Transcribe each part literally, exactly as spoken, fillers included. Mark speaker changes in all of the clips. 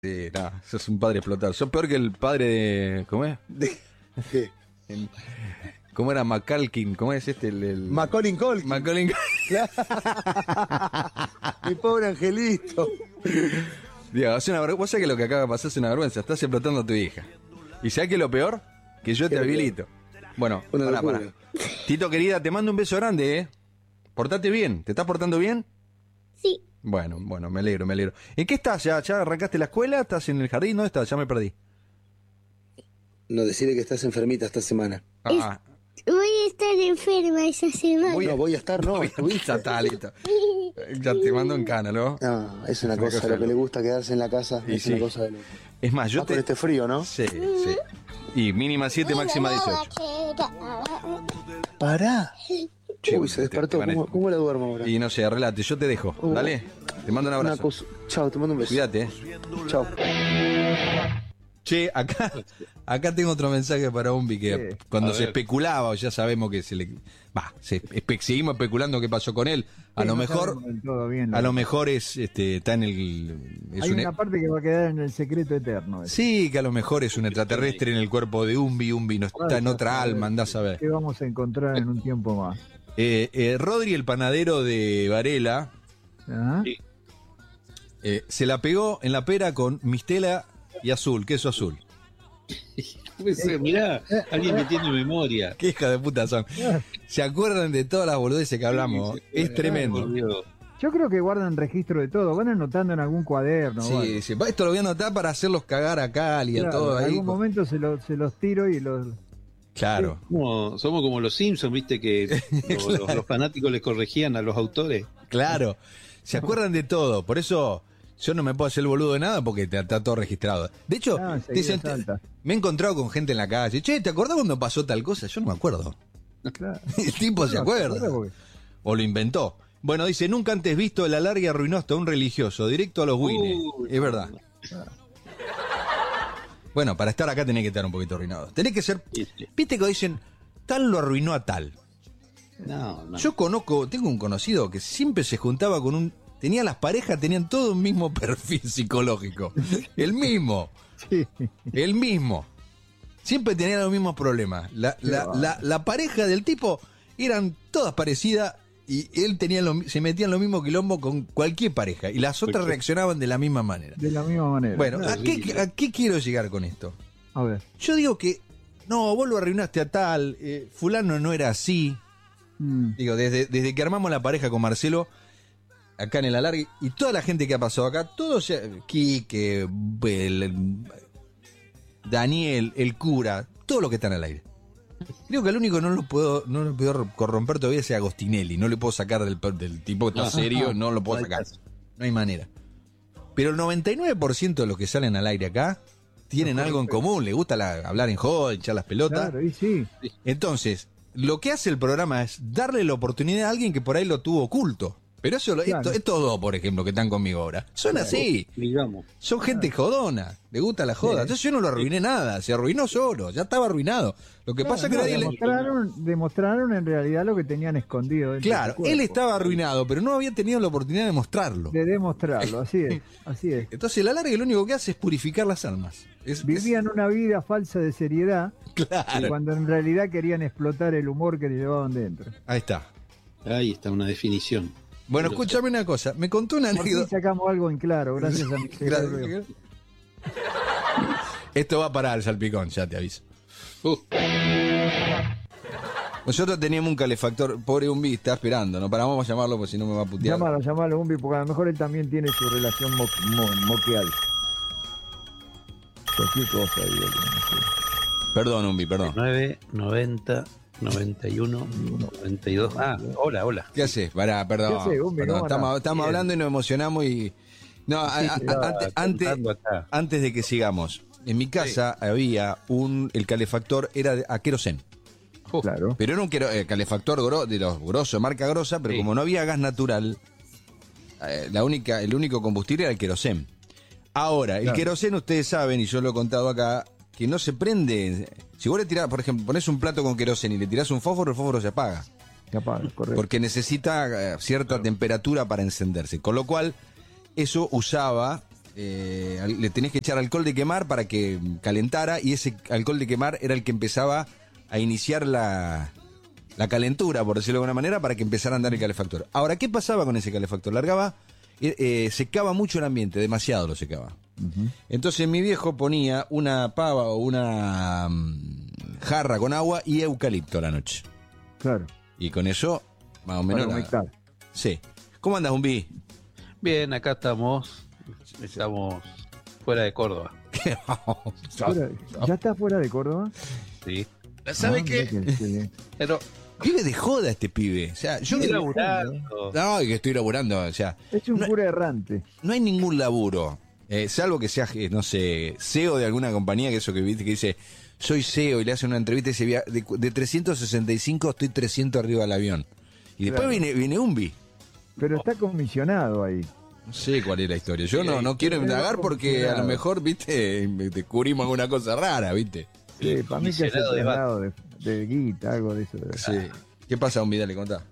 Speaker 1: Sí, no, sos un padre explotado. Sos peor que el padre de... ¿Cómo es?
Speaker 2: ¿De qué?
Speaker 1: ¿Cómo era McCalkin? ¿Cómo es este? El, el...
Speaker 2: Macaulay Culkin.
Speaker 1: Macaulay.
Speaker 2: Mi pobre angelito.
Speaker 1: Digo, es una vergüenza. Vos sabés que lo que acaba de pasar es una vergüenza. Estás explotando a tu hija. ¿Y sabés qué es lo peor? Que yo te habilito. Bueno,
Speaker 2: Una
Speaker 1: pará,
Speaker 2: locura.
Speaker 1: pará. Tito, querida, te mando un beso grande, ¿eh? Portate bien. ¿Te estás portando bien?
Speaker 3: Sí,
Speaker 1: Bueno, bueno, me alegro, me alegro. ¿En qué estás? ¿Ya, ya arrancaste la escuela? ¿Estás en el jardín? ¿Dónde estás? Ya me perdí.
Speaker 2: No, decirle que estás enfermita esta semana.
Speaker 1: Ah,
Speaker 3: voy a estar enferma esa semana.
Speaker 1: Voy a-
Speaker 2: No, voy a estar, no.
Speaker 1: ya está, listo. Ya te mando en cana, ¿no?
Speaker 2: No, es una
Speaker 1: Es una
Speaker 2: cosa,
Speaker 1: cosa
Speaker 2: lo que
Speaker 1: de
Speaker 2: le
Speaker 1: loco.
Speaker 2: gusta quedarse en la casa,
Speaker 1: Y
Speaker 2: es
Speaker 1: sí.
Speaker 2: una cosa de loco.
Speaker 1: Es más, yo
Speaker 2: Más
Speaker 1: te...
Speaker 2: con este frío, ¿no?
Speaker 1: Sí, sí. Y mínima siete, máxima dieciocho.
Speaker 2: Pará.
Speaker 1: Che,
Speaker 2: Uy, se
Speaker 1: te-
Speaker 2: despertó.
Speaker 1: te van a-
Speaker 2: ¿Cómo, cómo la duermo ahora?
Speaker 1: Y no sé, relate, yo te dejo.
Speaker 2: Uh,
Speaker 1: Dale, te mando un
Speaker 2: Una
Speaker 1: abrazo.
Speaker 2: cosa. Chao, te mando un beso.
Speaker 1: Cuídate, eh.
Speaker 2: Chao.
Speaker 1: Che, acá, acá tengo otro mensaje para Umbi que
Speaker 4: Sí.
Speaker 1: cuando
Speaker 5: A
Speaker 1: se
Speaker 5: ver.
Speaker 1: especulaba, o ya sabemos que se le... Va, se espe- seguimos especulando qué pasó con él. A
Speaker 4: Sí,
Speaker 1: lo
Speaker 4: no
Speaker 1: mejor,
Speaker 4: sabemos del todo bien,
Speaker 1: a
Speaker 4: la
Speaker 1: lo
Speaker 4: verdad.
Speaker 1: mejor es, este, está en el... Es
Speaker 4: Hay
Speaker 1: un-
Speaker 4: una parte que va a quedar en el secreto eterno. eso.
Speaker 1: Sí, que a lo mejor es un extraterrestre en el cuerpo de Umbi, Umbi no está en otra alma, andás a ver.
Speaker 4: Que vamos a encontrar en un tiempo más.
Speaker 1: Eh, eh, Rodri, el panadero de Varela,
Speaker 4: ¿Ah?
Speaker 5: Sí.
Speaker 1: eh, se la pegó en la pera con mistela y azul, queso azul.
Speaker 5: Pues, eh, mirá, alguien que tiene memoria.
Speaker 1: Qué hija de puta son. ¿Se acuerdan de todas las boludeces que hablamos?
Speaker 5: Sí, sí,
Speaker 1: Es
Speaker 5: sí.
Speaker 1: tremendo.
Speaker 5: Por Dios.
Speaker 4: Yo creo que guardan registro de todo. Van anotando en algún cuaderno. o
Speaker 1: Sí,
Speaker 4: algo.
Speaker 1: dice, "Va, esto lo voy a anotar para hacerlos cagar a Cali y a
Speaker 4: Claro,
Speaker 1: todo
Speaker 4: en
Speaker 1: ahí.
Speaker 4: algún momento se, lo- se los tiro y los...
Speaker 1: Claro.
Speaker 5: Como- somos como los Simpsons, viste, que los, los- los fanáticos les corregían a los autores.
Speaker 1: Claro, se acuerdan de todo, por eso yo no me puedo hacer el boludo de nada porque te- está todo registrado. De hecho,
Speaker 4: Ah,
Speaker 1: te
Speaker 4: enseguida
Speaker 1: dicen-
Speaker 4: salta.
Speaker 1: me he encontrado con gente en la calle, che, ¿te acordás cuando pasó tal cosa? Yo no me acuerdo.
Speaker 4: Claro.
Speaker 1: El tipo se
Speaker 4: No,
Speaker 1: acuerda.
Speaker 4: claro, porque-
Speaker 1: O lo inventó. Bueno, dice, nunca antes visto el alargue arruinó hasta un religioso, directo a los Winnes.
Speaker 5: Uy,
Speaker 1: Es verdad. Bueno, para estar acá tenés que estar un poquito arruinado. Tenés que ser...
Speaker 5: Sí, sí.
Speaker 1: Viste que dicen, tal lo arruinó a tal.
Speaker 5: No, no.
Speaker 1: Yo conozco, tengo un conocido que siempre se juntaba con un... Tenía las parejas, tenían todo un mismo perfil psicológico. El mismo.
Speaker 4: Sí.
Speaker 1: El mismo. Siempre tenían los mismos problemas. La, la,
Speaker 4: va.
Speaker 1: la, la pareja del tipo eran todas parecidas y él tenía lo, se metía en lo mismo quilombo con cualquier pareja. Y las otras reaccionaban de la misma manera.
Speaker 4: De la misma manera.
Speaker 1: Bueno, ¿a
Speaker 5: horrible.
Speaker 1: qué, ¿a qué quiero llegar con esto?
Speaker 4: A ver.
Speaker 1: Yo digo que, no, vos lo arruinaste a tal, eh, fulano no era así.
Speaker 4: Mm.
Speaker 1: Digo, desde, desde que armamos la pareja con Marcelo, acá en el alargue, y toda la gente que ha pasado acá, todos, eh, Quique, el, el- Daniel, el cura, todos los que están al aire. Creo que el único que no lo puedo, no lo puedo corromper todavía es Agostinelli, no le puedo sacar del, del tipo que está
Speaker 5: Ah,
Speaker 1: serio, no lo puedo
Speaker 5: no hay
Speaker 1: sacar.
Speaker 5: caso.
Speaker 1: No hay manera. Pero el noventa y nueve por ciento de los que salen al aire acá tienen algo en común, les gusta la- hablar en joda, echar las pelotas.
Speaker 4: Claro, y sí.
Speaker 1: Entonces, lo que hace el programa es darle la oportunidad a alguien que por ahí lo tuvo oculto. Pero eso, lo-
Speaker 4: Claro.
Speaker 1: esto- estos dos, por ejemplo, que están conmigo ahora, son así.
Speaker 5: Digamos.
Speaker 1: Son gente jodona, le gusta la joda. Entonces yo no lo arruiné nada, se arruinó solo, ya estaba arruinado. Lo que pasa es que
Speaker 4: No,
Speaker 1: nadie le...
Speaker 4: demostraron, demostraron en realidad lo que tenían escondido. dentro
Speaker 1: Claro,
Speaker 4: de su cuerpo.
Speaker 1: él estaba arruinado, pero no había tenido la oportunidad de mostrarlo.
Speaker 4: De demostrarlo, así es. Así es.
Speaker 1: Entonces el alargue lo único que hace es purificar las almas. Es- es-
Speaker 4: Vivían una vida falsa de seriedad
Speaker 1: claro.
Speaker 4: cuando en realidad querían explotar el humor que llevaban dentro.
Speaker 1: Ahí está.
Speaker 5: Ahí está una definición.
Speaker 1: Bueno,
Speaker 5: Pero-
Speaker 1: escúchame una cosa, me contó una
Speaker 4: Por fin
Speaker 1: anécdota.
Speaker 4: sacamos algo en claro, gracias a mi
Speaker 1: Gracias. Esto va para el salpicón, ya te aviso.
Speaker 5: Uh,
Speaker 1: Nosotros teníamos un calefactor, pobre Umbi, está esperando, ¿no? Para, vamos a llamarlo porque si no me va a putear.
Speaker 4: Llámalo, llámalo, Umbi, porque a lo mejor él también tiene su relación mo mo- moqueal. Cualquier cosa ahí, no sé.
Speaker 1: Perdón, Umbi, perdón.
Speaker 5: nueve, noventa, noventa y uno, noventa y dos. Ah, hola, hola.
Speaker 1: ¿Qué haces? Pará, perdón.
Speaker 4: ¿Qué haces, Umbi?
Speaker 1: perdón.
Speaker 4: ¿Cómo
Speaker 1: Estamos,
Speaker 4: andás?
Speaker 1: estamos
Speaker 5: Bien.
Speaker 1: hablando y nos emocionamos y... No, a- a-
Speaker 4: sí,
Speaker 1: a-
Speaker 5: Ah,
Speaker 1: antes, antes,
Speaker 5: contando acá.
Speaker 1: antes de que sigamos, en mi casa había un... El calefactor era de- a querosén.
Speaker 5: Uh,
Speaker 4: Claro.
Speaker 1: Pero era un quero- eh, calefactor gro- de los grosos, marca grosa, pero
Speaker 5: Sí.
Speaker 1: como no había gas natural, eh, la única, el único combustible era el querosén. Ahora, el
Speaker 4: Claro.
Speaker 1: querosén, ustedes saben, y yo lo he contado acá, que no se prende. Si vos le tirás, por ejemplo, pones un plato con querosén y le tirás un fósforo, el fósforo se apaga.
Speaker 4: Capaz, correcto.
Speaker 1: Porque necesita eh, cierta temperatura para encenderse. Con lo cual, eso usaba eh, al- le tenés que echar alcohol de quemar para que calentara, y ese alcohol de quemar era el que empezaba a iniciar la, la calentura, por decirlo de alguna manera, para que empezara a andar el calefactor. Ahora, ¿qué pasaba con ese calefactor? Largaba, eh, eh, secaba mucho el ambiente, demasiado lo secaba.
Speaker 4: Ujú.
Speaker 1: Entonces mi viejo ponía una pava o una mm, jarra con agua y eucalipto a la noche.
Speaker 4: Claro.
Speaker 1: Y con eso, más o menos...
Speaker 4: Para
Speaker 1: la-
Speaker 4: humectar.
Speaker 1: Sí. ¿Cómo andas, Umbi?
Speaker 5: Bien, acá estamos. Estamos fuera de Córdoba.
Speaker 4: Fuera- ¿Ya está fuera de Córdoba?
Speaker 5: Sí.
Speaker 1: ¿Sabe
Speaker 4: Ah,
Speaker 1: qué?
Speaker 4: mira que- qué bien.
Speaker 5: Pero
Speaker 1: Vive de joda este pibe. O sea, yo...
Speaker 5: estoy
Speaker 4: Sí,
Speaker 5: laburando.
Speaker 1: No, que estoy laburando, o sea...
Speaker 4: Es un
Speaker 1: No-
Speaker 4: cura errante.
Speaker 1: No hay ningún laburo, eh, salvo que seas, eh, no sé, C E O de alguna compañía, que eso que viste que dice, soy C E O, y le hace una entrevista y dice, "Via- de, de trescientos sesenta y cinco estoy trescientos arriba del avión". Y después
Speaker 4: Claro.
Speaker 1: viene, viene Umbi.
Speaker 4: Pero está comisionado ahí.
Speaker 1: No sé cuál es la historia. Yo no, no quiero
Speaker 4: pero
Speaker 1: indagar porque a lo mejor, viste, descubrimos alguna cosa rara, viste.
Speaker 4: Sí, para mí que hace
Speaker 5: Comisionado de
Speaker 4: traslado de, de guita, algo de eso.
Speaker 1: Sí. ¿Qué pasa, Umbi? Dale, contá.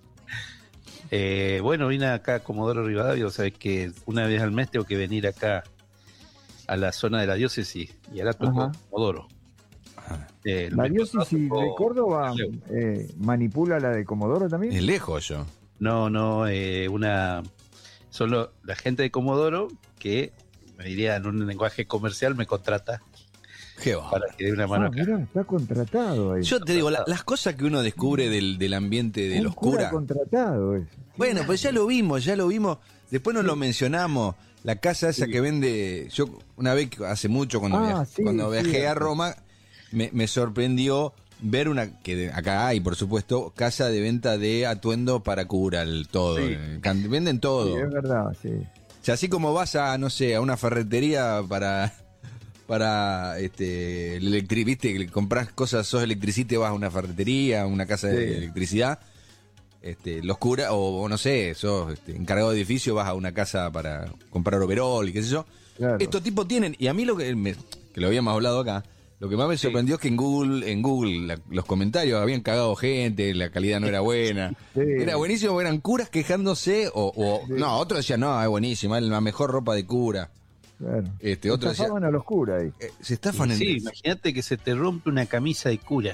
Speaker 5: Eh, bueno, vine acá a Comodoro Rivadavia. Sabes que una vez al mes tengo que venir acá a la zona de la diócesis. Y ahora toco
Speaker 4: Ajá.
Speaker 5: Comodoro.
Speaker 1: Ajá.
Speaker 5: Eh, el
Speaker 4: ¿La
Speaker 5: mes pasado
Speaker 4: diócesis
Speaker 5: tocó-
Speaker 4: de Córdoba eh, manipula la de Comodoro también?
Speaker 1: Es lejos yo.
Speaker 5: No, no, eh, una. Solo la gente de Comodoro que, me diría en un lenguaje comercial, me contrata
Speaker 1: Qué va.
Speaker 5: para que dé una mano
Speaker 4: Ah,
Speaker 5: acá.
Speaker 4: mirá, está contratado ahí.
Speaker 1: Yo te digo, la- las cosas que uno descubre del, del ambiente de
Speaker 4: Un
Speaker 1: los
Speaker 4: cura
Speaker 1: curas...
Speaker 4: contratado es.
Speaker 1: Bueno, pues ya lo vimos, ya lo vimos. Después nos lo mencionamos. La casa esa que vende. Yo, una vez, hace mucho, cuando,
Speaker 4: Ah,
Speaker 1: viaj-
Speaker 4: sí,
Speaker 1: cuando
Speaker 4: sí,
Speaker 1: viajé a
Speaker 4: sí.
Speaker 1: Roma, me, me sorprendió ver una. Que de- acá hay, por supuesto, casa de venta de atuendo para cura, el todo.
Speaker 5: Sí.
Speaker 1: eh, can- Venden todo.
Speaker 4: Sí, es verdad, sí.
Speaker 1: O sea, así como vas a, no sé, a una ferretería para. Para este el electri, viste, que compras cosas, sos electricista y vas a una ferretería, a una casa de
Speaker 4: Sí.
Speaker 1: electricidad. Este, los curas, o, o no sé, sos este, encargado de edificio, vas a una casa para comprar overol y qué sé yo.
Speaker 4: Claro.
Speaker 1: Estos tipos tienen, y a mí lo que me- que lo habíamos hablado acá, lo que más me
Speaker 5: Sí.
Speaker 1: sorprendió es que en Google, en Google, la- los comentarios habían cagado gente, la calidad no era buena.
Speaker 4: Sí.
Speaker 1: Era buenísimo, eran curas quejándose, o, o-
Speaker 4: Sí.
Speaker 1: no, otros decían, no, es buenísima, es la mejor ropa de cura.
Speaker 4: Claro.
Speaker 1: Este, otro decía,
Speaker 4: Estafaban a los curas ahí.
Speaker 1: eh, se estafan en...
Speaker 5: Sí, imagínate que se te rompe una camisa de cura.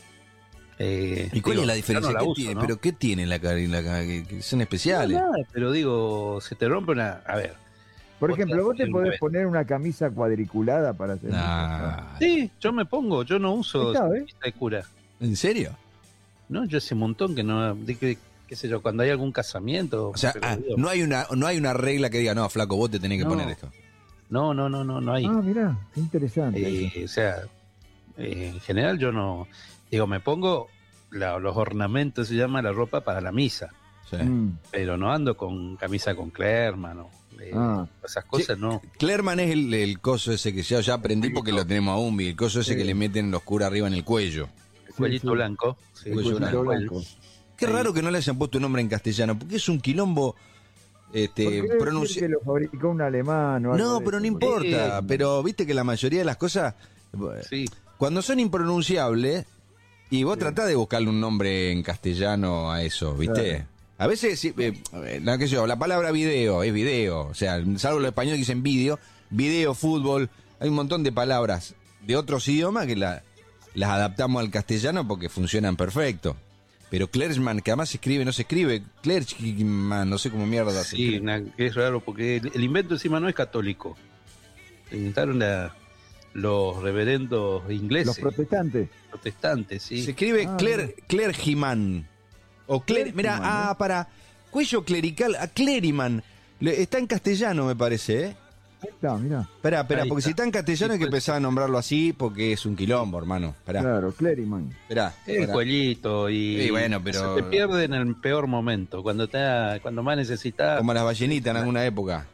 Speaker 5: Eh,
Speaker 1: ¿Y cuál
Speaker 5: digo,
Speaker 1: es la
Speaker 5: yo
Speaker 1: diferencia?
Speaker 5: no la
Speaker 1: ¿Qué
Speaker 5: uso,
Speaker 1: tiene?
Speaker 5: ¿no?
Speaker 1: ¿Pero qué tiene la, ca- la ca- que, que son especiales?
Speaker 5: No, nada, pero digo, se te rompe una. A ver.
Speaker 4: Por
Speaker 5: Vos
Speaker 4: ejemplo,
Speaker 5: te
Speaker 4: vos te
Speaker 5: haces
Speaker 4: podés
Speaker 5: una-
Speaker 4: poner una camisa cuadriculada para hacer.
Speaker 1: Nah.
Speaker 5: Sí, yo me pongo, yo no uso
Speaker 4: Está, ¿eh?
Speaker 5: camisa de cura.
Speaker 1: ¿En serio?
Speaker 5: No, yo hace un montón que no. De que, qué sé yo, cuando hay algún casamiento.
Speaker 1: O sea,
Speaker 5: pero
Speaker 1: ah,
Speaker 5: digo,
Speaker 1: no hay una no hay una regla que diga, no, flaco, vos te tenés que
Speaker 5: No.
Speaker 1: poner esto.
Speaker 5: no, no, no, no, no hay.
Speaker 4: Ah, mirá, qué interesante.
Speaker 5: Eh, o sea, eh, en general yo no. Digo, me pongo la- los ornamentos, se llama la ropa para la misa.
Speaker 1: Sí.
Speaker 4: Mm,
Speaker 5: Pero no ando con camisa con Clerman o eh,
Speaker 4: Ah.
Speaker 5: esas cosas, no.
Speaker 1: Clerman es el, el coso ese que ya, ya aprendí porque lo tenemos a Umbi, el coso ese
Speaker 4: Sí.
Speaker 1: que le meten los curas arriba en el cuello.
Speaker 5: El cuellito
Speaker 4: sí.
Speaker 5: blanco. Sí,
Speaker 4: el
Speaker 1: cuello
Speaker 4: cuellito
Speaker 1: blanco.
Speaker 4: blanco.
Speaker 1: Qué
Speaker 5: Ahí.
Speaker 1: raro que no le hayan puesto un nombre en castellano, porque es un quilombo este,
Speaker 4: Porque debe
Speaker 1: pronunci-
Speaker 4: ser que lo fabricó un alemán o algo
Speaker 1: No,
Speaker 4: de
Speaker 1: pero
Speaker 4: eso,
Speaker 1: no
Speaker 4: porque-
Speaker 1: importa,
Speaker 5: Sí.
Speaker 1: pero viste que la mayoría de las cosas,
Speaker 5: Sí,
Speaker 1: cuando son impronunciables, y vos
Speaker 4: Sí.
Speaker 1: tratás de buscarle un nombre en castellano a eso, ¿viste?
Speaker 4: Claro.
Speaker 1: A veces, sí, eh, eh, la, qué sé yo, la palabra video es video, o sea, salvo los españoles que dicen video, video, fútbol, hay un montón de palabras de otros idiomas que la- las adaptamos al castellano porque funcionan perfecto. Pero Clergyman, que además se escribe, no se escribe, Clergyman, no sé cómo mierda se
Speaker 5: sí,
Speaker 1: escribe.
Speaker 5: na- es raro porque el, el invento encima no es católico. Lo inventaron la- los reverendos ingleses,
Speaker 4: Los protestantes.
Speaker 5: protestantes, sí.
Speaker 1: Se escribe
Speaker 4: Ah,
Speaker 1: Cler, Clergyman. O Cler, mira,
Speaker 4: Clergyman,
Speaker 1: ah, para cuello clerical, a Cleriman. Le- Está en castellano, me parece, ¿eh?
Speaker 4: Ahí está, mirá.
Speaker 1: Espera, espera,
Speaker 5: Ahí
Speaker 1: porque
Speaker 5: está.
Speaker 1: si está en castellano hay que
Speaker 5: Sí, pues.
Speaker 1: empezar a nombrarlo así porque es un quilombo, hermano. Esperá,
Speaker 4: Claro, Cleriman.
Speaker 1: esperá.
Speaker 5: El
Speaker 1: esperá.
Speaker 5: cuellito y,
Speaker 1: Sí, bueno, pero-
Speaker 5: se te pierde en el peor momento, cuando está, cuando más necesitas.
Speaker 1: Como las ballenitas en alguna época.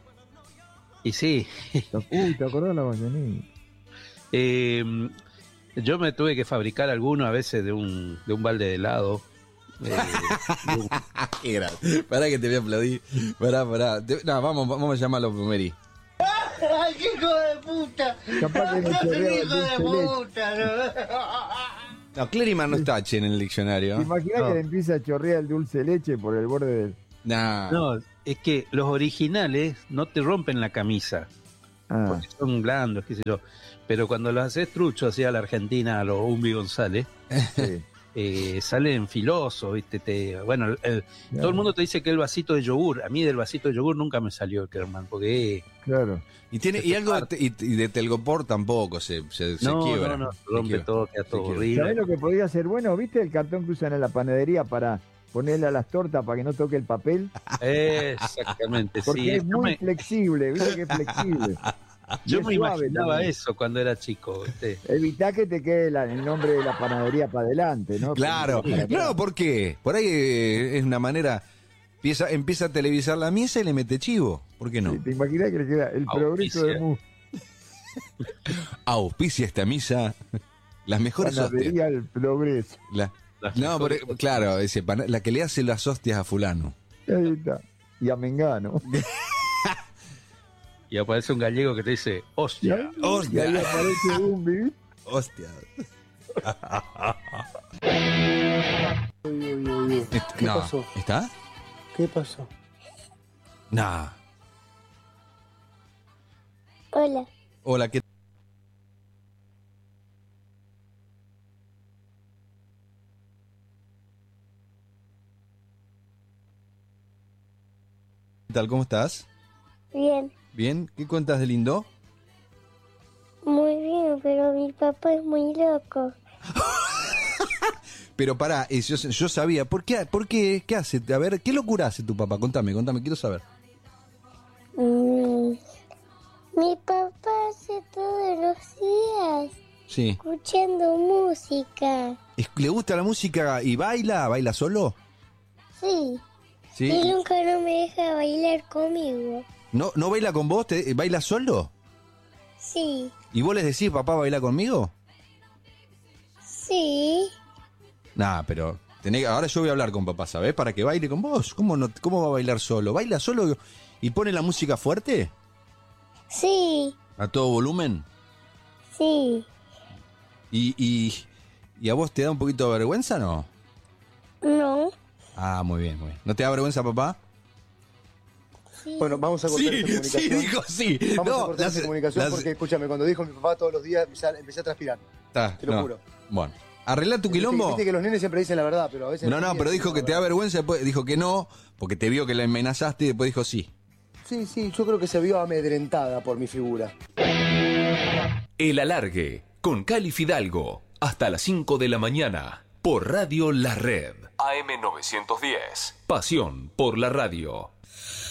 Speaker 5: Y sí,
Speaker 4: Uy, ¿te acordás de la ballenita?
Speaker 5: eh, yo me tuve que fabricar alguno a veces de un, de un balde de helado. Eh, de un-
Speaker 1: Qué grande. Pará que te voy a aplaudir. Pará, pará. Te- no, vamos, vamos a llamarlo Meri.
Speaker 6: ¡Ay, qué hijo de puta!
Speaker 4: Capaz que me
Speaker 6: ¡Sos un
Speaker 4: chorreaba
Speaker 6: hijo de
Speaker 4: dulce leche.
Speaker 6: puta! ¿no?
Speaker 1: No, Cleriman no está che en el
Speaker 4: ¿Te
Speaker 1: diccionario.
Speaker 4: imaginas
Speaker 5: No.
Speaker 4: que le empieza a chorrear el dulce de leche por el borde del...
Speaker 1: Nah.
Speaker 5: no, es que los originales no te rompen la camisa.
Speaker 4: Ah.
Speaker 5: porque son blandos, qué sé yo. Pero cuando los haces trucho, así a la Argentina, a los Umbi González,
Speaker 4: Sí.
Speaker 5: eh, salen filosos, ¿viste? Te, bueno, el- el-
Speaker 4: Claro.
Speaker 5: todo el mundo te dice que el vasito de yogur. A mí del vasito de yogur nunca me salió el Kerman, porque eh,
Speaker 4: Claro.
Speaker 1: Y tiene y algo de, te- y, y de telgopor tampoco se, se, se
Speaker 5: no,
Speaker 1: quiebra.
Speaker 5: no, no,
Speaker 1: Se
Speaker 5: rompe
Speaker 1: quiebra.
Speaker 5: todo, queda todo
Speaker 1: quiebra.
Speaker 5: horrible.
Speaker 4: ¿Sabés lo que podría ser bueno? ¿Viste el cartón que usan en la panadería para ponerle a las tortas para que no toque el papel?
Speaker 5: Exactamente,
Speaker 4: Porque
Speaker 5: sí.
Speaker 4: es
Speaker 5: Yo
Speaker 4: muy
Speaker 5: me,
Speaker 4: flexible, ¿viste que es flexible? Y
Speaker 5: yo
Speaker 4: es
Speaker 5: me
Speaker 4: suave
Speaker 5: imaginaba
Speaker 4: también.
Speaker 5: eso cuando era chico, ¿viste?
Speaker 4: Evitá que te quede la- el nombre de la panadería para adelante, ¿no?
Speaker 1: Claro.
Speaker 4: Para atrás.
Speaker 1: No, ¿por qué? Por ahí eh, es una manera. Empieza, empieza a televisar la misa y le mete chivo. ¿Por qué no?
Speaker 4: Sí, ¿te imaginas que le queda el progreso de
Speaker 5: Auspicia.
Speaker 4: Mu?
Speaker 1: Auspicia esta misa. Las mejores hostias.
Speaker 4: Panadería El Progreso.
Speaker 1: La-
Speaker 5: Las
Speaker 1: no,
Speaker 5: mejores
Speaker 1: por- claro, ese, pana- la que le hace las hostias a fulano.
Speaker 4: Ahí está. Y a Mengano.
Speaker 5: Y aparece un gallego que te dice,
Speaker 4: Y
Speaker 5: hostia.
Speaker 4: ahí,
Speaker 1: Hostia.
Speaker 4: y ahí aparece un ¿viste?
Speaker 1: Hostia.
Speaker 2: Uy, uy, uy, uy.
Speaker 1: Est-
Speaker 2: ¿Qué
Speaker 1: no.
Speaker 2: pasó?
Speaker 1: ¿Está?
Speaker 2: ¿Qué pasó?
Speaker 1: Nah.
Speaker 3: Hola.
Speaker 1: Hola, ¿qué tal? ¿Cómo estás?
Speaker 3: Bien.
Speaker 1: ¿Bien? ¿Qué cuentas de lindo?
Speaker 3: Muy bien, pero mi papá es muy loco.
Speaker 1: Pero pará, eh, yo, yo sabía. ¿Por qué, ¿Por qué? ¿Qué hace? A ver, ¿qué locura hace tu papá? Contame, contame, quiero saber.
Speaker 3: Mm, mi papá hace todos los días
Speaker 1: Sí.
Speaker 3: escuchando música.
Speaker 1: Es- ¿Le gusta la música y baila? ¿Baila solo?
Speaker 3: Sí.
Speaker 1: ¿Sí?
Speaker 3: Y nunca no me deja bailar conmigo.
Speaker 1: ¿No, ¿No baila con vos? ¿Te, ¿Baila solo?
Speaker 3: Sí.
Speaker 1: ¿Y vos les decís, papá, baila conmigo?
Speaker 3: Sí.
Speaker 1: Nah, pero tenés, ahora yo voy a hablar con papá, ¿sabés? Para que baile con vos. ¿Cómo, no, ¿Cómo va a bailar solo? ¿Baila solo y pone la música fuerte?
Speaker 3: Sí.
Speaker 1: ¿A todo volumen?
Speaker 3: Sí.
Speaker 1: ¿Y, y, y a vos te da un poquito de vergüenza, no?
Speaker 3: No.
Speaker 1: Ah, muy bien, muy bien. ¿No te da vergüenza, papá?
Speaker 3: Sí.
Speaker 2: Bueno, vamos a cortar esta comunicación.
Speaker 1: sí.
Speaker 2: Vamos
Speaker 1: No,
Speaker 2: a cortar esta
Speaker 1: las-
Speaker 2: comunicación
Speaker 1: las-
Speaker 2: porque, escúchame, cuando dijo mi papá todos los días, empecé a, empecé a transpirar.
Speaker 1: Está,
Speaker 2: Te lo
Speaker 1: no.
Speaker 2: juro.
Speaker 1: Bueno, arregla tu
Speaker 2: Viste-
Speaker 1: quilombo.
Speaker 2: Viste que los nenes siempre dicen la verdad, pero a veces...
Speaker 1: No, no, pero dijo que te da vergüenza, después dijo que no, porque te vio que la amenazaste y después dijo sí.
Speaker 2: Sí, sí, yo creo que se vio amedrentada por mi figura.
Speaker 7: El Alargue, con Cali Fidalgo, hasta las cinco de la mañana, por Radio La Red. A M novecientos diez, pasión por la radio.